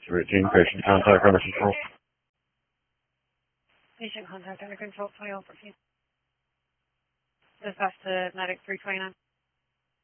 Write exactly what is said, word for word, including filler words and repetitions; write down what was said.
three eighteen, patient contact under control. Patient contact under control, twenty-one fourteen. Dispatch to medic three twenty-nine.